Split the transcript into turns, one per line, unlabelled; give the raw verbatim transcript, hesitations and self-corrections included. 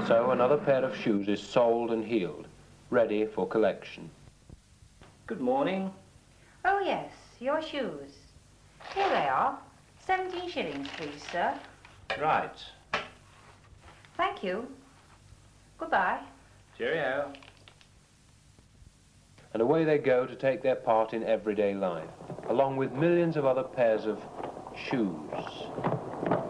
So another pair of shoes is soled and heeled, ready for collection.
Good morning.
Oh, yes, your shoes. Here they are. Seventeen shillings, please, sir.
Right.
Thank you. Goodbye.
Cheerio. And away they go to take their part in everyday life, along with millions of other pairs of shoes.